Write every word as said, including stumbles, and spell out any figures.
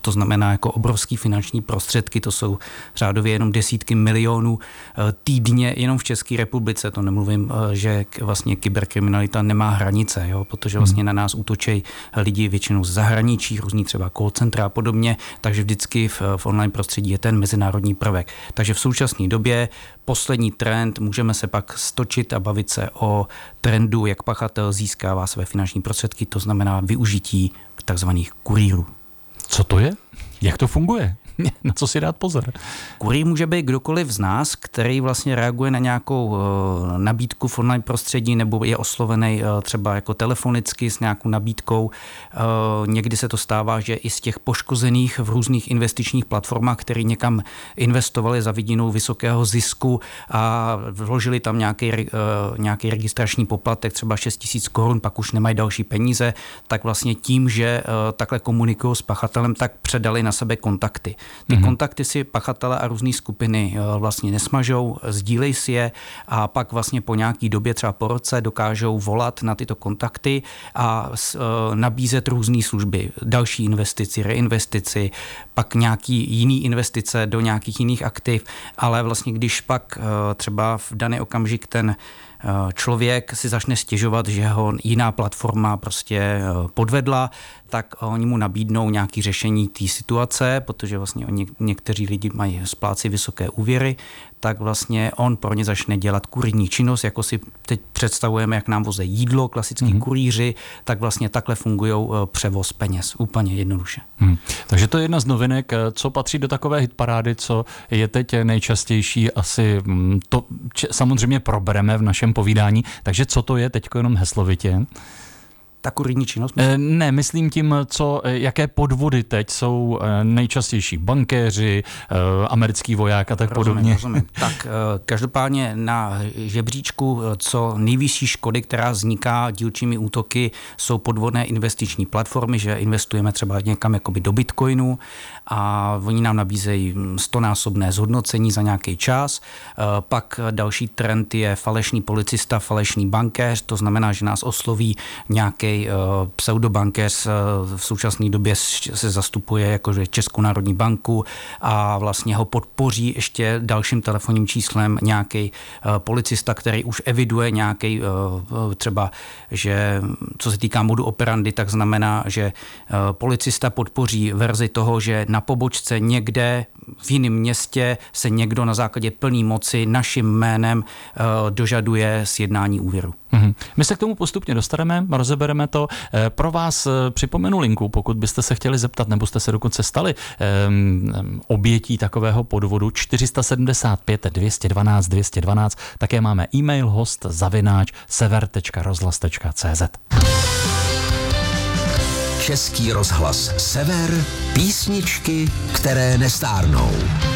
to znamená jako obrovský finanční prostředky, to jsou řádově jenom desítky milionů týdně jenom v České republice, to nemluvím, že vlastně kyberkriminalita nemá hranice, jo, protože vlastně na nás útočí lidi většinou z zahraničí, různí třeba call centra a podobně, takže vždycky v, v online prostředí je ten mezinárodní prvek. Takže v současné době poslední trend, můžeme se pak stočit a bavit se o trendu, jak pachatel získává své finanční prostředky, to znamená využití takzvaných kurýrů. Co to je? Jak to funguje? Na co si dát pozor? Kurýr může být kdokoliv z nás, který vlastně reaguje na nějakou uh, nabídku v online prostředí nebo je oslovený uh, třeba jako telefonicky s nějakou nabídkou. Uh, někdy se to stává, že i z těch poškozených v různých investičních platformách, který někam investovali za vidinou vysokého zisku a vložili tam nějaký, uh, nějaký registrační poplatek, třeba šest tisíc korun, pak už nemají další peníze, tak vlastně tím, že uh, takhle komunikují s pachatelem, tak předali na sebe kontakty. Ty mm-hmm. kontakty si pachatele a různé skupiny vlastně nesmažou, sdílej si je a pak vlastně po nějaký době, třeba po roce, dokážou volat na tyto kontakty a nabízet různé služby, další investici, reinvestici, pak nějaký jiný investice do nějakých jiných aktiv, ale vlastně když pak třeba v daný okamžik ten člověk si začne stěžovat, že ho jiná platforma prostě podvedla, tak oni mu nabídnou nějaké řešení té situace, protože vlastně něk- někteří lidi mají spláci vysoké úvěry, tak vlastně on pro ně začne dělat kurýrní činnost, jako si teď představujeme, jak nám voze jídlo, klasický mm-hmm. kurýři, tak vlastně takhle fungují převoz peněz, úplně jednoduše. Hmm. Takže to je jedna z novinek, co patří do takové hitparády, co je teď nejčastější, asi to č- samozřejmě probereme v našem povídání, takže co to je teď jenom heslovitě? Ta kurýrní činnost? E, ne, myslím tím, co, jaké podvody teď jsou nejčastější. Bankéři, e, americký voják a tak rozumím, podobně. Rozumím. Tak e, každopádně na žebříčku, co nejvyšší škody, která vzniká dílčími útoky, jsou podvodné investiční platformy, že investujeme třeba někam jakoby do bitcoinu a oni nám nabízejí stonásobné zhodnocení za nějaký čas. E, pak další trend je falešný policista, falešný bankéř, to znamená, že nás osloví nějaký pseudobankéř, v současné době se zastupuje jakože Českou národní banku a vlastně ho podpoří ještě dalším telefonním číslem nějaký policista, který už eviduje nějaký třeba, že co se týká modu operandi, tak znamená, že policista podpoří verzi toho, že na pobočce někde v jiném městě se někdo na základě plné moci naším jménem dožaduje sjednání úvěru. Mm-hmm. My se k tomu postupně dostaneme, rozebereme to. Pro vás připomenu linku, pokud byste se chtěli zeptat, nebo jste se dokonce stali um, obětí takového podvodu čtyři sedmdesát pět dvě stě dvanáct dvě stě dvanáct. Také máme e-mail host zavináč sever tečka rozhlas tečka cé zet. Český rozhlas Sever, písničky, které nestárnou.